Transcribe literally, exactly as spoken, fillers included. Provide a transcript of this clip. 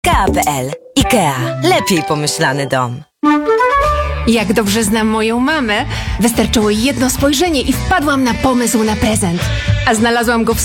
IKEA kropka pe el. IKEA. Lepiej pomyślany dom. Jak dobrze znam moją mamę, wystarczyło jedno spojrzenie i wpadłam na pomysł na prezent. A znalazłam go w